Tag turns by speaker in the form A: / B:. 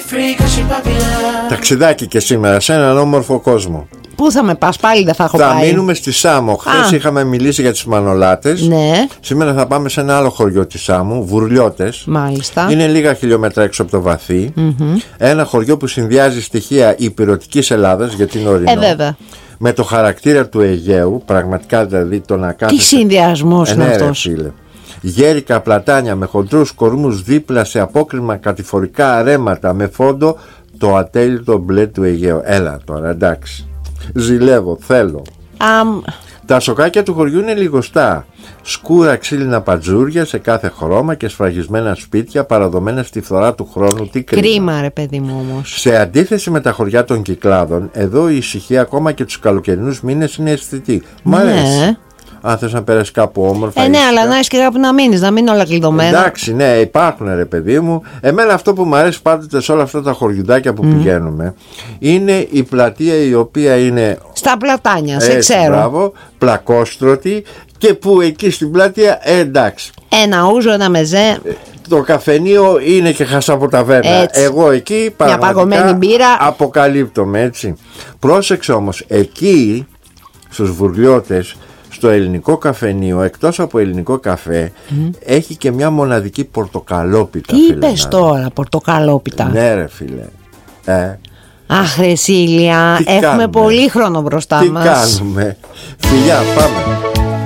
A: Ταξιδάκι και σήμερα σε έναν όμορφο κόσμο.
B: Πού θα με πας, πάλι δεν θα έχω πάει.
A: Θα μείνουμε στη Σάμο. Χθες είχαμε μιλήσει για τις Μανολάτες.
B: Ναι.
A: Σήμερα θα πάμε σε ένα άλλο χωριό της Σάμου, Βουρλιώτες.
B: Μάλιστα.
A: Είναι λίγα χιλιόμετρα έξω από το Βαθύ. Ένα χωριό που συνδυάζει στοιχεία υπηρετικής Ελλάδας, γιατί είναι ορεινό.
B: Βέβαια.
A: Με το χαρακτήρα του Αιγαίου, πραγματικά δηλαδή το να κάθεσαι.
B: Τι συνδυασμός είναι αυτός.
A: Φίλε. Γέρικα πλατάνια με χοντρούς κορμούς δίπλα σε απόκριμα κατηφορικά αρέματα με φόντο το ατέλειτο μπλε του Αιγαίου. Έλα τώρα, εντάξει. Ζηλεύω, θέλω. Τα σοκάκια του χωριού είναι λιγοστά. Σκούρα ξύλινα πατζούρια σε κάθε χρώμα και σφραγισμένα σπίτια παραδομένα στη φθορά του χρόνου. Τι
B: κρίμα ρε παιδί μου όμως.
A: Σε αντίθεση με τα χωριά των Κυκλάδων, εδώ η ησυχία ακόμα και τους καλοκαιρινούς μήνες είναι αισθητή. Μ' αρέσει. Αν θες να περάσει κάπου όμορφα.
B: Ναι, αλλά να έχεις και κάπου να μείνεις, να μην όλα κλειδωμένα.
A: Εντάξει, ναι, υπάρχουν ρε παιδί μου. Εμένα αυτό που μου αρέσει πάντοτε σε όλα αυτά τα χωριουδάκια που πηγαίνουμε είναι η πλατεία η οποία είναι
B: στα πλατάνια, σε ξέρω.
A: Μπράβο, πλακόστρωτη και που εκεί στην πλατεία εντάξει.
B: Ένα ούζο, ένα μεζέ.
A: Το καφενείο είναι και χασαποταβέρνα. Εγώ εκεί πραγματικά αποκαλύπτομαι, έτσι. Πρόσεξε όμως, εκεί στους Βουρλιώτες, στο ελληνικό καφενείο, εκτός από ελληνικό καφέ, έχει και μια μοναδική πορτοκαλόπιτα.
B: Τι είπες τώρα, πορτοκαλόπιτα?
A: Ναι ρε φίλε.
B: Αχ ρε Σίλια, έχουμε πολύ χρόνο μπροστά μας.
A: Τι κάνουμε? Φιλιά, πάμε.